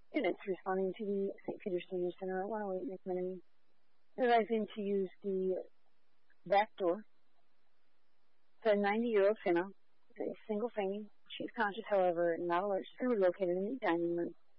Units responding to the St. Peter's Senior Center at 108 McMenemy. Advising to use the back door. It's a 90-year-old female. It's a single family. She's conscious, however, not alert. She's going to be located in the dining room.